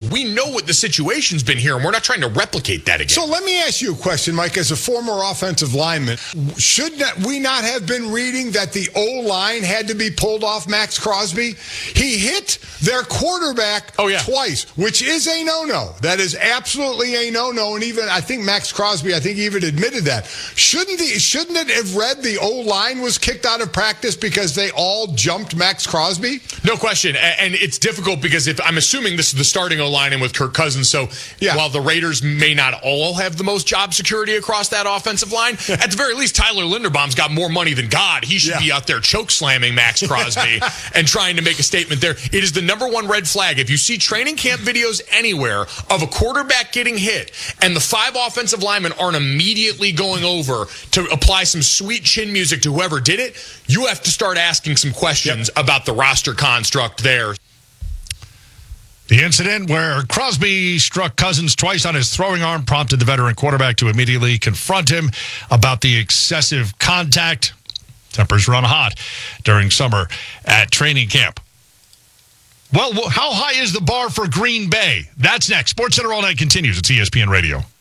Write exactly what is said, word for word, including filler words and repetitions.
We know what the situation's been here, and we're not trying to replicate that again. So let me ask you a question, Mike. As a former offensive lineman, should not, we not have been reading that the O-line had to be pulled off Max Crosby? He hit their quarterback oh, yeah. twice, which is a no-no. That is absolutely a no-no, and even I think Max Crosby, I think he even admitted that. Shouldn't the shouldn't it have read the O-line was kicked out of practice because they all jumped Max Crosby? No question, and it's difficult because if I'm assuming this is the starting O-line and with Kirk Cousins, so yeah. while the Raiders may not all have the most job security across that offensive line, at the very least, Tyler Linderbaum's got more money than God. He should yeah. be out there choke slamming Max Crosby and trying to make a statement there. It is the number one red flag. If you see training camp videos anywhere of a quarterback getting hit and the five offensive linemen aren't immediately going over to apply some sweet chin music to whoever did it, you have to start asking some questions yep. about the roster construct there. The incident where Crosby struck Cousins twice on his throwing arm prompted the veteran quarterback to immediately confront him about the excessive contact. Tempers run hot during summer at training camp. Well, how high is the bar for Green Bay? That's next. SportsCenter All Night continues. It's E S P N Radio.